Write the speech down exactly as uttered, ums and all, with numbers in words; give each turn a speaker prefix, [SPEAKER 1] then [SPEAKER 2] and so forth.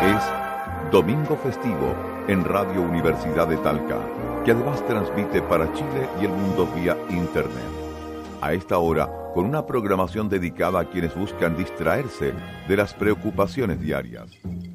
[SPEAKER 1] Es Domingo Festivo en Radio Universidad de Talca, que además transmite para Chile y el mundo vía Internet. A esta hora, con una programación dedicada a quienes buscan distraerse de las preocupaciones diarias.